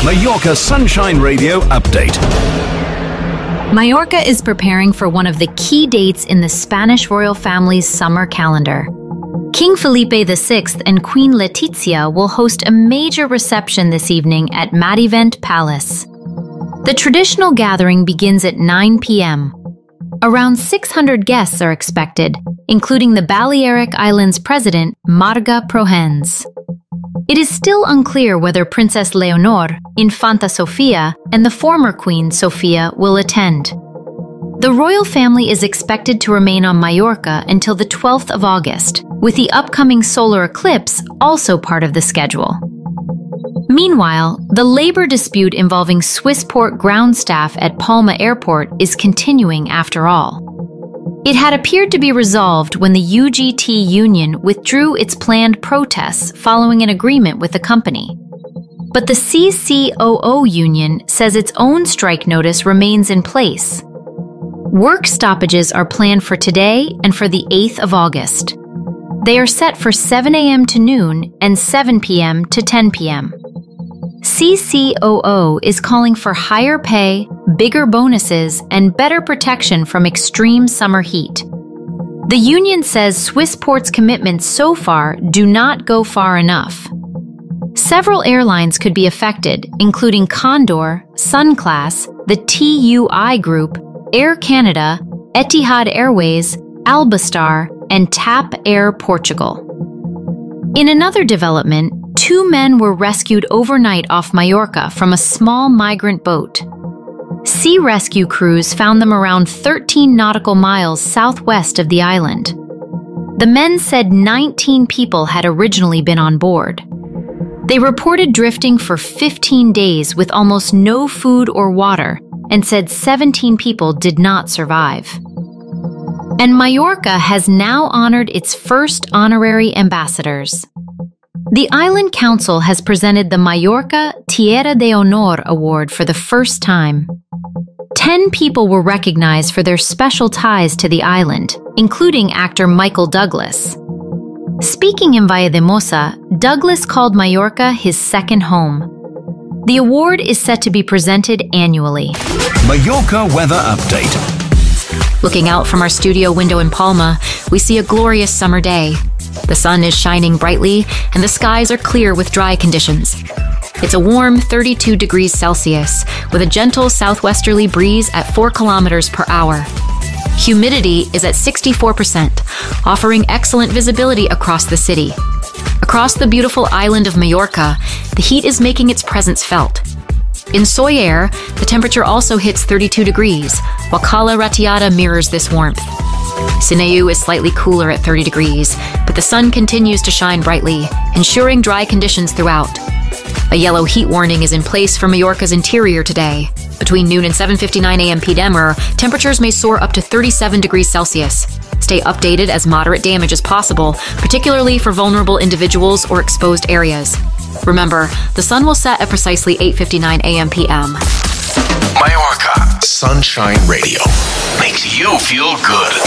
Mallorca Sunshine Radio update. Mallorca is preparing for one of the key dates in the Spanish royal family's summer calendar. King Felipe VI and Queen Letizia will host a major reception this evening at Madivent Palace. The traditional gathering begins at 9 p.m. Around 600 guests are expected, including the Balearic Islands president, Marga Prohens. It is still unclear whether Princess Leonor, Infanta Sofia, and the former Queen Sofia will attend. The royal family is expected to remain on Mallorca until the 12th of August, with the upcoming solar eclipse also part of the schedule. Meanwhile, the labor dispute involving Swissport ground staff at Palma Airport is continuing after all. It had appeared to be resolved when the UGT union withdrew its planned protests following an agreement with the company. But the CCOO union says its own strike notice remains in place. Work stoppages are planned for today and for the 8th of August. They are set for 7 a.m. to noon and 7 p.m. to 10 p.m. CCOO is calling for higher pay, bigger bonuses, and better protection from extreme summer heat. The union says Swissport's commitments so far do not go far enough. Several airlines could be affected, including Condor, Sunclass, the TUI Group, Air Canada, Etihad Airways, Albastar, and TAP Air Portugal. In another development, 2 men were rescued overnight off Mallorca from a small migrant boat. Sea rescue crews found them around 13 nautical miles southwest of the island. The men said 19 people had originally been on board. They reported drifting for 15 days with almost no food or water and said 17 people did not survive. And Mallorca has now honored its first honorary ambassadors. The Island Council has presented the Mallorca Tierra de Honor Award for the first time. 10 people were recognized for their special ties to the island, including actor Michael Douglas. Speaking in Valldemosa, Douglas called Mallorca his second home. The award is set to be presented annually. Mallorca weather update. Looking out from our studio window in Palma, we see a glorious summer day. The sun is shining brightly, and the skies are clear with dry conditions. It's a warm 32 degrees Celsius, with a gentle southwesterly breeze at 4 kilometers per hour. Humidity is at 64%, offering excellent visibility across the city. Across the beautiful island of Mallorca, the heat is making its presence felt. In Soller, the temperature also hits 32 degrees, while Cala Ratiada mirrors this warmth. Sineu is slightly cooler at 30 degrees, but the sun continues to shine brightly, ensuring dry conditions throughout. A yellow heat warning is in place for Mallorca's interior today. Between noon and 7:59 a.m. p.m., temperatures may soar up to 37 degrees Celsius. Stay updated as moderate damage is possible, particularly for vulnerable individuals or exposed areas. Remember, the sun will set at precisely 8:59 a.m. p.m. Mallorca Sunshine Radio makes you feel good.